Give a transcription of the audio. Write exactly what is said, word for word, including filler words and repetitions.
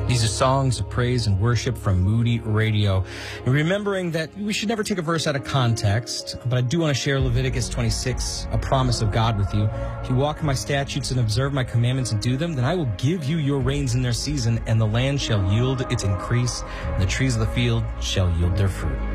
These are songs of praise and worship from Moody Radio. And remembering that we should never take a verse out of context, but I do want to share Leviticus twenty-six, a promise of God with you. If you walk in my statutes and observe my commandments and do them, then I will give you your rains in their season, and the land shall yield its increase, and the trees of the field shall yield their fruit.